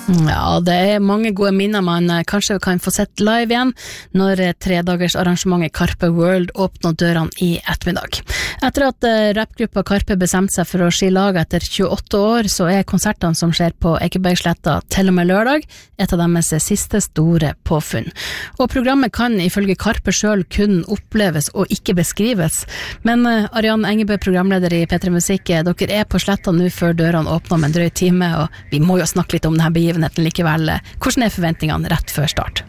Ja, det mange gode minner man kanskje kan få sett live igjen når 3-dagers arrangementet Karpe World åpner dørene i ettermiddag. Etter at rapgruppa Karpe bestemte seg for å skille lag etter 28 år, så konsertene som skjer på Ekebergsletta til og med lørdag et av deres siste store påfunn. Og programmet kan ifølge Karpe selv kun oppleves og ikke beskrives. Men Arian Engebø, programleder i P3 Musikk, dere på Sletta nå før dørene åpner om en drøy time, og vi må jo snakke litt om denne begivenheten likevel. Hvordan forventningene rett før start?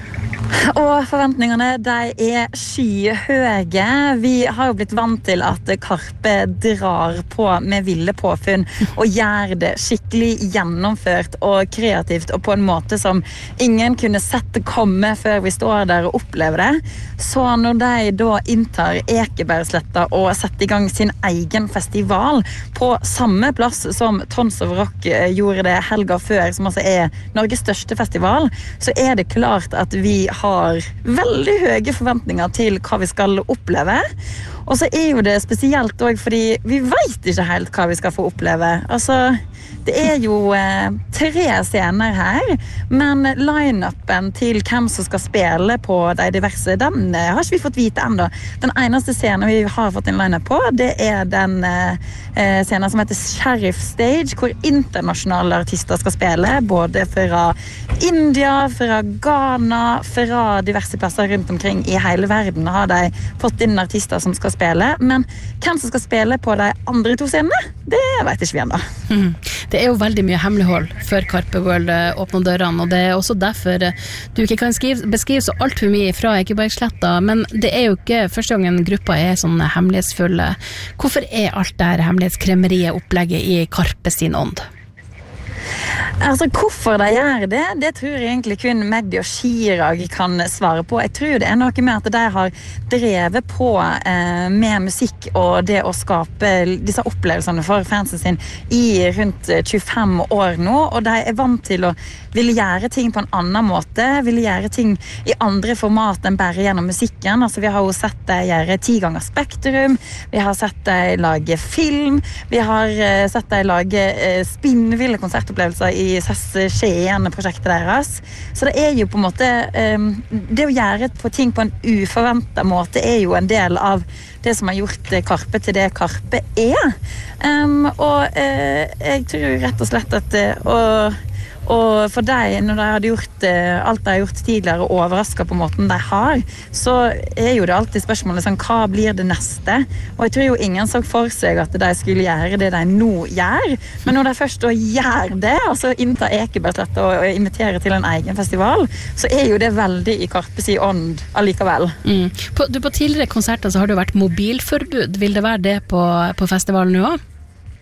Og forventningene, de skyhøye. Vi har jo blitt vant til at Karpe drar på med ville påfunn og gjør det skikkelig gjennomført og kreativt og på en måte som ingen kunne sett komme før vi står der og opplever det. Så når de da inntar Ekebergsletta og setter i gang sin egen festival på samme plass som Tons of Rock gjorde det helga før, som altså Norges største festival, så det klart at vi har veldig høye forventninger til hva vi skal oppleve. Og så jo det spesielt også fordi vi vet ikke helt hva vi skal få oppleve. Altså, det jo 3 scener her, men line-upen til hvem som skal spille på de diverse, den har ikke vi fått vite enda. Den eneste scenen vi har fått en line-up på, det den scenen som heter Sheriff Stage, hvor internasjonale artister skal spille, både fra India, fra Ghana, fra diverse plasser rundt omkring i hele verden har de fått inn artister som skal spille, men hvem som skal spille på de andre 2 scenene, det vet ikke vi enda. Det jo veldig mye hemmelighold før Karpe World åpner dørene, og det også derfor du ikke kan beskrive så alt for mye fra Ekebergsletta, men det jo ikke første gangen gruppa sånn hemmelighetsfulle. Hvorfor alt det her hemmelighetskremmeriet opplegget i Karpe sin ånd? Altså, hvorfor de gjør det, det tror jeg egentlig kun Magdi og Chirag kan svare på. Jeg tror det noe med at de har drevet på med musikk og det å skape disse opplevelsene for fansen sin i rundt 25 år nå, og de vant til å ville gjøre ting på en annen måte, ville gjøre ting i andre format enn bare gjennom musikken. Altså, vi har jo sett de gjøre 10 ganger Spektrum, vi har sett de lage film, vi har sett de lage spinnville konsertopplevelser i SAS Skien-prosjektet deres. Så det jo på en måte det å gjøre ting på en uforventet måte jo en del av det som har gjort Karpe til det Karpe og jeg tror rett og slett at og for deg, når de hadde gjort alt de har gjort tidligere og overrasket på måten de har, så jo det alltid spørsmålet sånn, hva blir det neste? Og jeg tror jo ingen så for seg at de skulle gjøre det de nå gjør, men når de først da gjør det, altså innta Ekebergsletta og inviterer til en egen festival, så jo det veldig i Karpes i ånd allikevel. På tidligere konserter så har det jo vært mobilforbud. Vil det være det på festivalen nå også?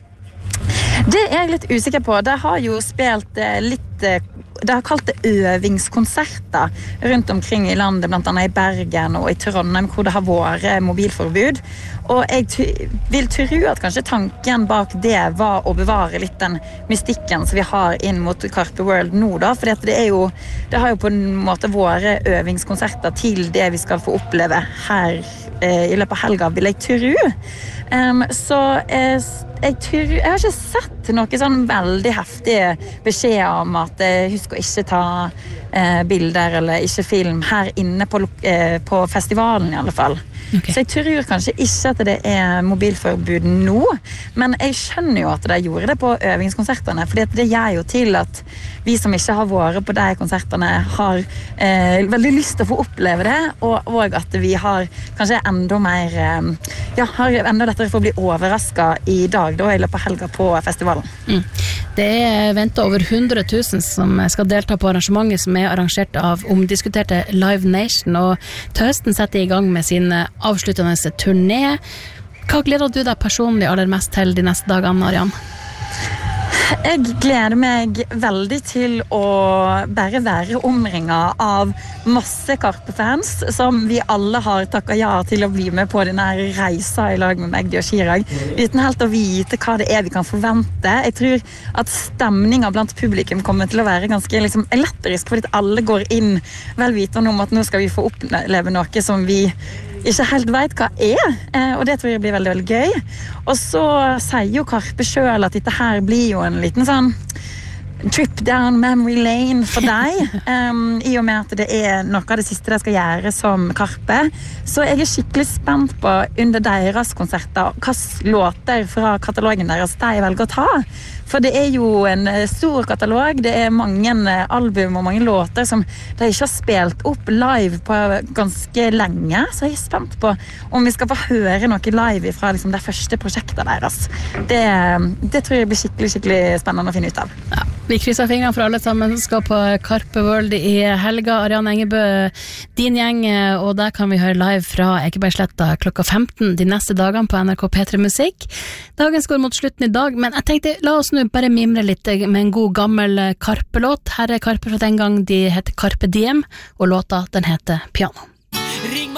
Det jeg litt usikker på. De har jo spilt litt, de har kalt det øvingskonserter rundt omkring i landet, blant annet i Bergen og i Trondheim, hvor det har vært mobilforbud. Og jeg vil tro at kanskje tanken bak det var å bevare litt den mystikken som vi har inn mot Karpe World nå da, for det har jo på en måte vært øvingskonserter til det vi skal få oppleve her i løpet av helga, vil jeg tro. Så jeg har ikke sett noe sånn veldig heftige beskjed om at husk å ikke ta bilder eller ikke film her inne på festivalen i alle fall. Okay. Så jeg tror kanskje ikke at det mobilforbud nå, men jeg skjønner jo at de gjorde det på øvingskonsertene, for det gjør jo til at vi som ikke har vært på de konsertene har veldig lyst til å få oppleve det, og at vi har kanskje enda mer har enda lettere for å bli overrasket i dag da, i løpet av helga på festivalen. Det ventet over 100 000 som skal delta på arrangementet som arrangert av omdiskuterte Live Nation, og til høsten setter i gang med sin avsluttende turné. Hva gleder du deg personlig aller mest til de neste dagene, Arian? Jeg gleder meg veldig til å bare være omringet av masse Karpe-fans som vi alle har takket ja til å bli med på denne reisa i lag med Magdi og Chirag, uten helt å vite hva det vi kan forvente. Jeg tror at stemningen blant publikum kommer til å være ganske elektrisk, fordi alle går inn vel vitende om at nå skal vi få oppleve noe som vi ikke helt vet hva og det tror jeg blir veldig, veldig gøy. Og så sier jo Karpe selv at dette her blir jo en liten sånn trip down memory lane for deg, i og med at det noe av det siste de skal gjøre som Karpe. Så jeg skikkelig spent på under deres konserter hvilke låter fra katalogen deres de velger å ta. For det jo en stor katalog, det mange album og mange låter som de ikke har spilt opp live på ganske lenge, så jeg spent på om vi skal få høre noe live fra liksom, det første prosjektet deres. Det tror jeg blir skikkelig spennende å finne ut av. Ja, vi krysser fingrene for alle sammen som skal på Karpe World i helga. Ariane Engebø, din gjeng, og der kan vi høre live fra Ekebergsletta klokka 15 de neste dagene på NRK P3 Musikk. Dagen går mot slutten i dag, men jeg tenkte, la oss nå bare mimre litt med en god gammel Karpe-låt. Her Karpe fra den gang, de heter Carpe Diem, og låta den heter Piano.